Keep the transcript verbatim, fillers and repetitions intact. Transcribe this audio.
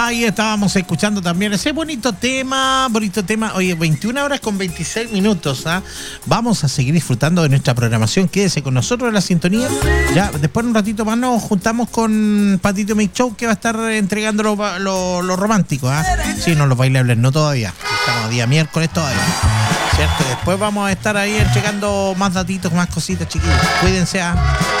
Ahí estábamos escuchando también ese bonito tema, bonito tema. Oye, veintiuna horas con veintiséis minutos. ¿eh? Vamos a seguir disfrutando de nuestra programación. Quédese con nosotros en la sintonía. Ya después un ratito más nos juntamos con Patito Mix Show, que va a estar entregando lo, lo, lo romántico. ¿eh? Sí, no los bailables, no todavía. Estamos a día miércoles todavía. ¿Cierto? Después vamos a estar ahí entregando más datitos, más cositas, chiquillos. Cuídense. ¿eh?